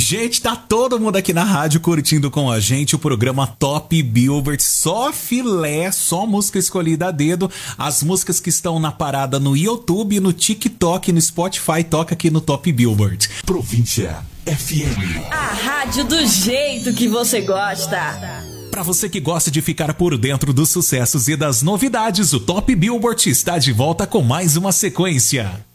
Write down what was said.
Gente, tá todo mundo aqui na rádio curtindo com a gente o programa Top Billboard. Só filé, só música escolhida a dedo. As músicas que estão na parada no YouTube, no TikTok, no Spotify, toca aqui no Top Billboard. Província FM. A rádio do jeito que você gosta. Para você que gosta de ficar por dentro dos sucessos e das novidades, o Top Billboard está de volta com mais uma sequência.